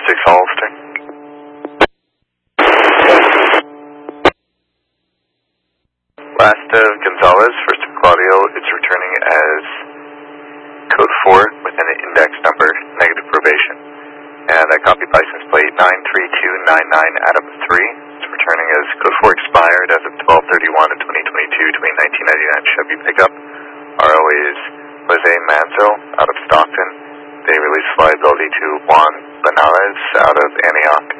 6 Hollister. Last of Gonzalez, first of Claudio, it's returning as code 4 with an index number, negative probation. And I copied license plate 93299 Adam 3. It's returning as code 4 expired as of 12/31 of 2022 to a 1999 Chevy pickup. RO is Jose Manzo out of Stockton. They released liability to Juan Linares out of Antioch.